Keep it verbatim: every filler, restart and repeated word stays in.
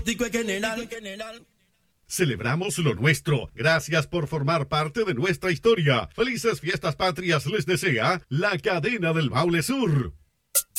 Tico es general. Celebramos lo nuestro. Gracias por formar parte de nuestra historia. Felices fiestas patrias les desea la cadena del Maule Sur.